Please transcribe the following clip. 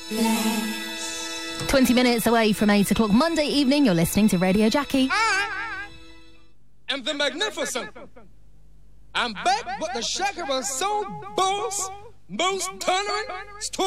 20 minutes away from 8 o'clock Monday evening, you're listening to Radio Jackie. I am the magnificent. I'm back, but the shaker was so boss, most tolerant,